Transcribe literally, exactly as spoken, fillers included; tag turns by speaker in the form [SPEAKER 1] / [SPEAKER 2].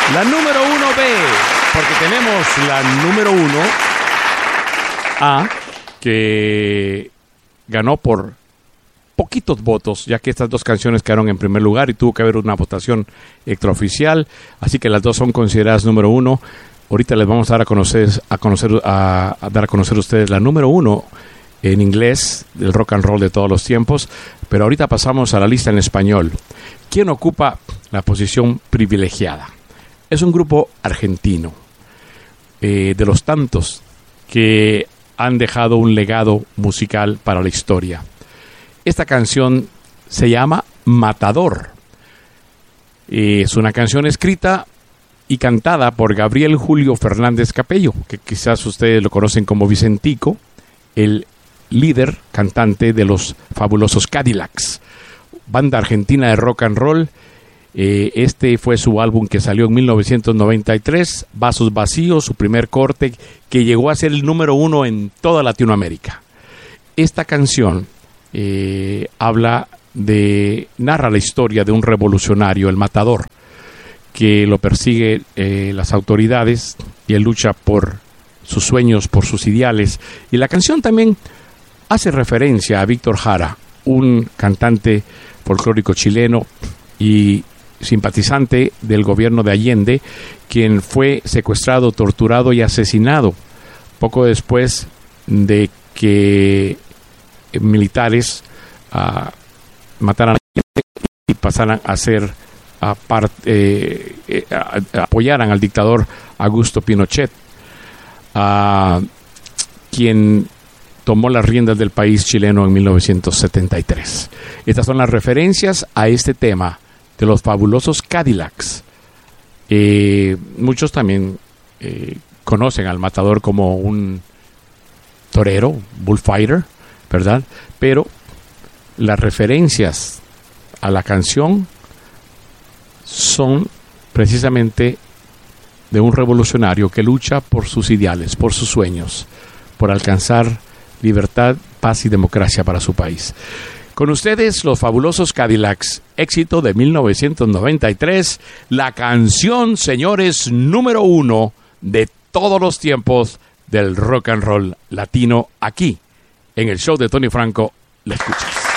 [SPEAKER 1] La número uno B, porque tenemos la número uno A, que ganó por poquitos votos, ya que estas dos canciones quedaron en primer lugar y tuvo que haber una votación extraoficial, así que las dos son consideradas número uno. Ahorita les vamos a dar a conocer, a conocer, a, a dar a conocer a ustedes la número uno en inglés del rock and roll de todos los tiempos, pero ahorita pasamos a la lista en español. ¿Quién ocupa la posición privilegiada? Es un grupo argentino, eh, de los tantos que han dejado un legado musical para la historia. Esta canción se llama Matador. Es una canción escrita y cantada por Gabriel Julio Fernández Capello, que quizás ustedes lo conocen como Vicentico, el líder cantante de los fabulosos Cadillacs, banda argentina de rock and roll. Eh, este fue su álbum que salió en mil novecientos noventa y tres, Vasos Vacíos, su primer corte, que llegó a ser el número uno en toda Latinoamérica. Esta canción eh, habla de, narra la historia de un revolucionario, el Matador, que lo persigue eh, las autoridades y él lucha por sus sueños, por sus ideales. Y la canción también hace referencia a Víctor Jara, un cantante folclórico chileno y simpatizante del gobierno de Allende, quien fue secuestrado, torturado y asesinado poco después de que militares uh, mataran a Allende y pasaran a ser a part, eh, eh, a, a apoyaran al dictador Augusto Pinochet, uh, quien tomó las riendas del país chileno en mil novecientos setenta y tres. Estas son las referencias a este tema de los fabulosos Cadillacs. Eh, muchos también eh, conocen al Matador como un torero, bullfighter, ¿verdad? Pero las referencias a la canción son precisamente de un revolucionario que lucha por sus ideales, por sus sueños, por alcanzar libertad, paz y democracia para su país. Con ustedes, los fabulosos Cadillacs, éxito de mil novecientos noventa y tres, la canción, señores, número uno de todos los tiempos del rock and roll latino, aquí, en el show de Tony Franco. La escuchas.